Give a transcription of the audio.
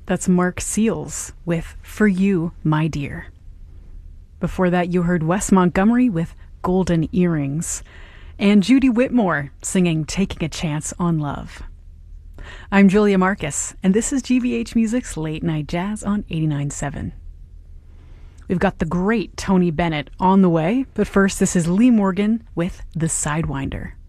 That's Mark Seals with For You, My Dear. Before that, you heard Wes Montgomery with Golden Earrings, and Judy Whitmore singing Taking a Chance on Love. I'm Julia Marcus, and this is GBH Music's Late Night Jazz on 89.7. We've got the great Tony Bennett on the way, but first this is Lee Morgan with The Sidewinder.